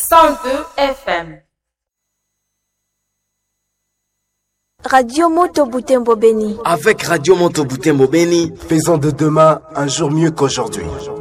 102 FM. Radio Moto Butembo Beni. Avec Radio Moto Butembo Beni, faisons de demain un jour mieux qu'aujourd'hui.